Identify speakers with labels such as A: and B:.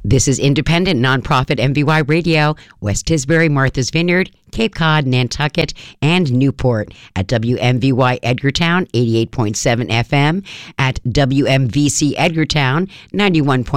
A: This is independent nonprofit MVY Radio, West Tisbury, Martha's Vineyard, Cape Cod, Nantucket, and Newport at WMVY Edgartown 88.7 FM, at WMVC Edgartown 91.